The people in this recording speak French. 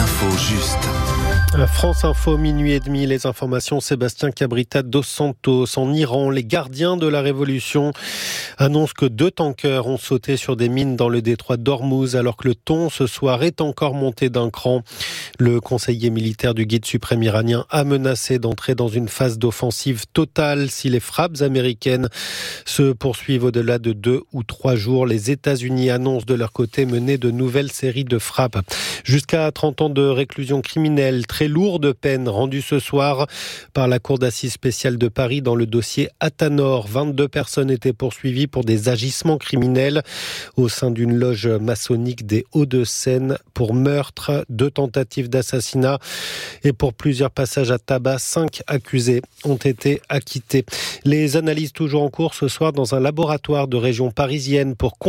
L'info juste. France Info, minuit et demi, les informations, Sébastien Cabrita dos Santos. En Iran, les gardiens de la révolution annoncent que 2 tankers ont sauté sur des mines dans le détroit d'Ormuz, alors que le ton ce soir est encore monté d'un cran. Le conseiller militaire du guide suprême iranien a menacé d'entrer dans une phase d'offensive totale si les frappes américaines se poursuivent au-delà de 2 ou 3 jours. Les États-Unis annoncent de leur côté mener de nouvelles séries de frappes. Jusqu'à 30 ans de réclusion criminelle, très lourde peine rendue ce soir par la Cour d'assises spéciale de Paris dans le dossier Athanor. 22 personnes étaient poursuivies pour des agissements criminels au sein d'une loge maçonnique des Hauts-de-Seine pour meurtre, 2 tentatives d'assassinat et pour plusieurs passages à tabac. 5 accusés ont été acquittés. Les analyses toujours en cours ce soir dans un laboratoire de région parisienne pour